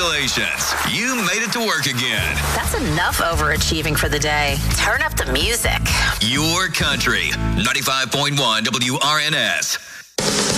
Congratulations. You made it to work again. That's enough overachieving for the day. Turn up the music. Your country. 95.1 WRNS.